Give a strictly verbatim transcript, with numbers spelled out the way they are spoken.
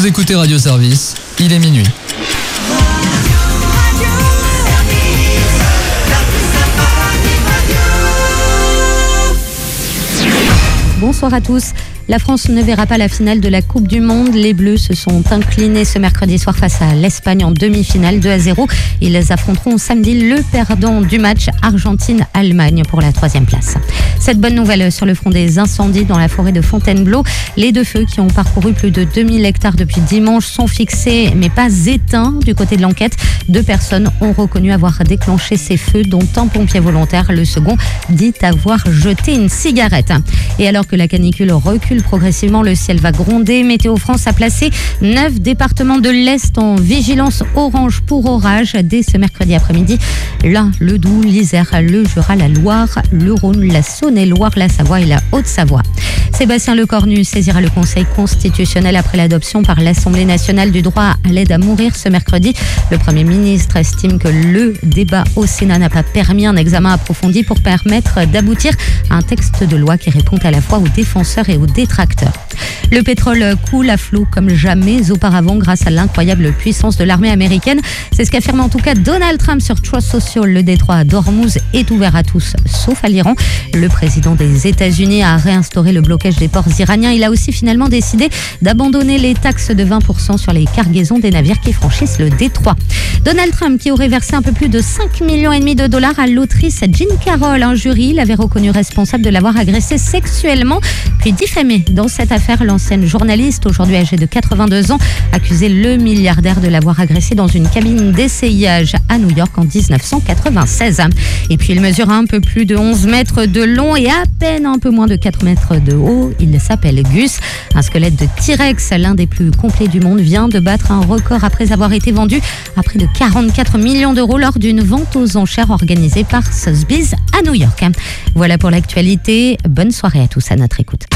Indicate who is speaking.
Speaker 1: Vous écoutez Radio Service, il est minuit.
Speaker 2: Bonsoir à tous. La France ne verra pas la finale de la Coupe du Monde. Les Bleus se sont inclinés ce mercredi soir face à l'Espagne en demi-finale deux à zéro. Ils affronteront samedi le perdant du match Argentine-Allemagne pour la troisième place. Cette bonne nouvelle sur le front des incendies dans la forêt de Fontainebleau. Les deux feux qui ont parcouru plus de deux mille hectares depuis dimanche sont fixés mais pas éteints. Du côté de l'enquête, deux personnes ont reconnu avoir déclenché ces feux, dont un pompier volontaire. Le second dit avoir jeté une cigarette. Et alors que la canicule recule progressivement, le ciel va gronder. Météo France a placé neuf départements de l'Est en vigilance orange pour orage dès ce mercredi après-midi. L'Ain, le Doubs, l'Isère, le Jura, la Loire, le Rhône, la Saône-et-Loire, la Savoie et la Haute-Savoie. Sébastien Lecornu saisira le Conseil constitutionnel après l'adoption par l'Assemblée nationale du droit à l'aide à mourir ce mercredi. Le Premier ministre estime que le débat au Sénat n'a pas permis un examen approfondi pour permettre d'aboutir à un texte de loi qui répond à la fois aux défenseurs et aux détracteurs. Le pétrole coule à flot comme jamais auparavant grâce à l'incroyable puissance de l'armée américaine. C'est ce qu'affirme en tout cas Donald Trump sur Truth Social. Le détroit d'Ormuz est ouvert à tous, sauf à l'Iran. Le président des États-Unis a réinstauré le blocage des ports iraniens. Il a aussi finalement décidé d'abandonner les taxes de vingt pour cent sur les cargaisons des navires qui franchissent le détroit. Donald Trump qui aurait versé un peu plus de cinq virgule cinq millions de dollars à l'autrice Jean Carroll. Un jury l'avait reconnu responsable de l'avoir agressée sexuellement puis diffamée. Dans cette affaire, l'ancienne journaliste, aujourd'hui âgée de quatre-vingt-deux ans, accusait le milliardaire de l'avoir agressée dans une cabine d'essayage à New York en dix-neuf cent quatre-vingt-seize. Et puis il mesure un peu plus de onze mètres de long et à peine un peu moins de quatre mètres de haut. Il s'appelle Gus. Un squelette de T-Rex, l'un des plus complets du monde, vient de battre un record après avoir été vendu à près de quarante-quatre millions d'euros lors d'une vente aux enchères organisée par Sotheby's à New York. Voilà pour l'actualité. Bonne soirée à tous à notre écoute.